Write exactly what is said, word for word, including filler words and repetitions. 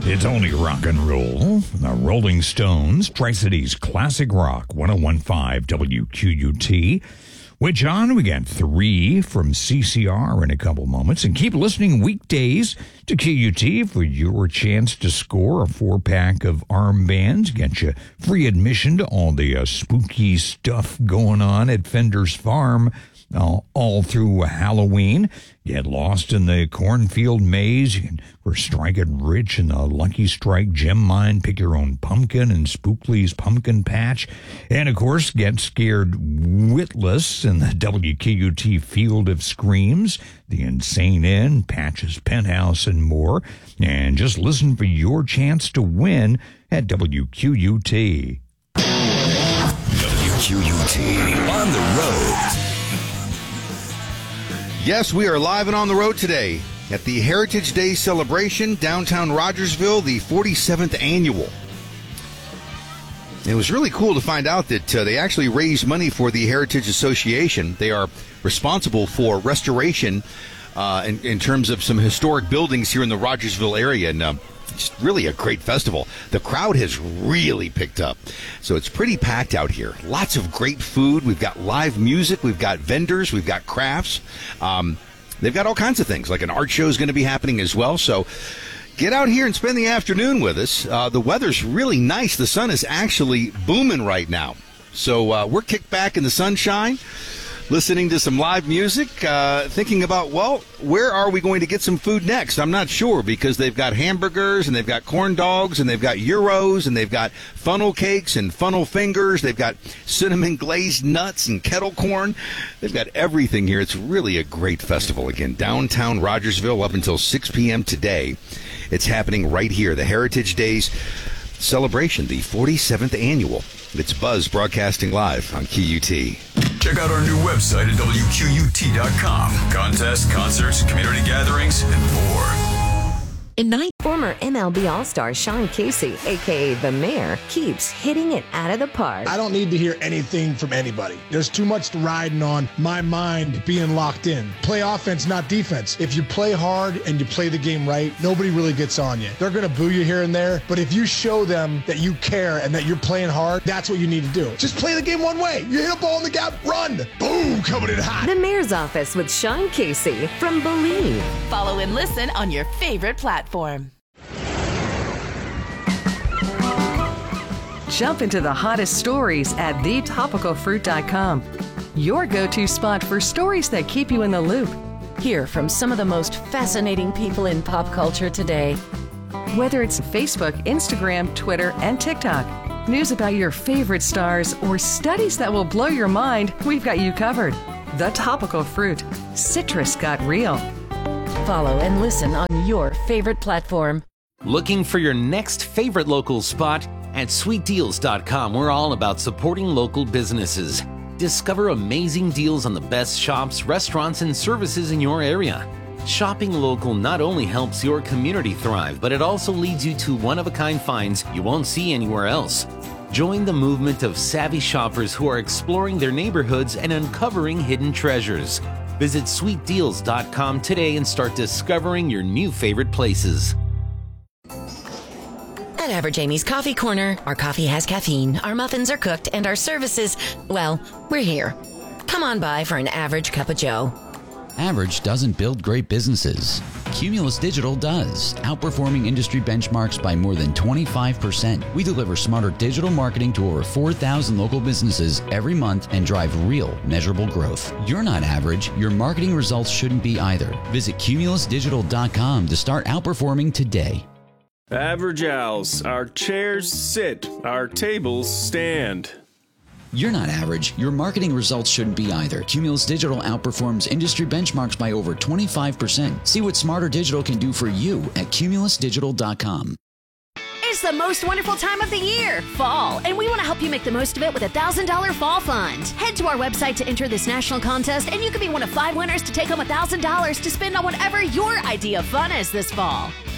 It's only rock and roll. The Rolling Stones, Tri-Cities Classic Rock, one oh one point five W Q U T. Which on, we got three from C C R in a couple moments. And keep listening weekdays to Q U T for your chance to score a four-pack of armbands. Get you free admission to all the uh, spooky stuff going on at Fender's Farm uh, all through Halloween. Get lost in the cornfield maze. You can, we're striking rich in the Lucky Strike gem mine. Pick your own pumpkin in Spookley's Pumpkin Patch. And, of course, get scared witless in the W Q U T Field of Screams, the Insane Inn, Patch's Penthouse, and more. And just listen for your chance to win at W Q U T. W Q U T on the road. Yes, we are live and on the road today at the Heritage Day celebration, downtown Rogersville, the forty-seventh annual. It was really cool to find out that uh, they actually raised money for the Heritage Association. They are responsible for restoration uh, in, in terms of some historic buildings here in the Rogersville area, and uh, it's really a great festival. The crowd has really picked up, so it's pretty packed out here. Lots of great food. We've got live music. We've got vendors. We've got crafts. Um, they've got all kinds of things, like an art show is going to be happening as well. So get out here and spend the afternoon with us. Uh, the weather's really nice. The sun is actually booming right now. So uh, we're kicked back in the sunshine, listening to some live music, uh, thinking about, well, where are we going to get some food next? I'm not sure, because they've got hamburgers, and they've got corn dogs, and they've got gyros, and they've got funnel cakes and funnel fingers. They've got cinnamon glazed nuts and kettle corn. They've got everything here. It's really a great festival. Again, downtown Rogersville up until six p.m. today. It's happening right here, the Heritage Days celebration, the forty-seventh annual. It's Buzz broadcasting live on Q U T. Check out our new website at W Q U T dot com. Contests, concerts, community gatherings, and more. In night, former M L B All-Star Sean Casey, a k a. The Mayor, keeps hitting it out of the park. I don't need to hear anything from anybody. There's too much riding on my mind being locked in. Play offense, not defense. If you play hard and you play the game right, nobody really gets on you. They're going to boo you here and there, but if you show them that you care and that you're playing hard, that's what you need to do. Just play the game one way. You hit a ball in the gap, run. Boom, coming in hot. The Mayor's Office with Sean Casey from Believe. Follow and listen on your favorite platform. Jump into the hottest stories at the topical fruit dot com. Your go-to spot for stories that keep you in the loop. Hear from some of the most fascinating people in pop culture today. Whether it's Facebook, Instagram, Twitter, and TikTok, news about your favorite stars, or studies that will blow your mind, we've got you covered. The Topical Fruit. Citrus got real. Follow and listen on your favorite platform. Looking for your next favorite local spot? At sweet deals dot com, we're all about supporting local businesses. Discover amazing deals on the best shops, restaurants, and services in your area. Shopping local not only helps your community thrive, but it also leads you to one-of-a-kind finds you won't see anywhere else. Join the movement of savvy shoppers who are exploring their neighborhoods and uncovering hidden treasures. Visit sweet deals dot com today and start discovering your new favorite places. At Average Amy's Coffee Corner, our coffee has caffeine, our muffins are cooked, and our services, well, we're here. Come on by for an average cup of joe. Average doesn't build great businesses. Cumulus Digital does, outperforming industry benchmarks by more than twenty-five percent. We deliver smarter digital marketing to over four thousand local businesses every month and drive real, measurable growth. You're not average. Your marketing results shouldn't be either. Visit cumulus digital dot com to start outperforming today. Average Owls. Our chairs sit, our tables stand. You're not average. Your marketing results shouldn't be either. Cumulus Digital outperforms industry benchmarks by over twenty-five percent. See what Smarter Digital can do for you at cumulus digital dot com. It's the most wonderful time of the year, fall, and we want to help you make the most of it with a one thousand dollars Fall Fund. Head to our website to enter this national contest, and you could be one of five winners to take home one thousand dollars to spend on whatever your idea of fun is this fall.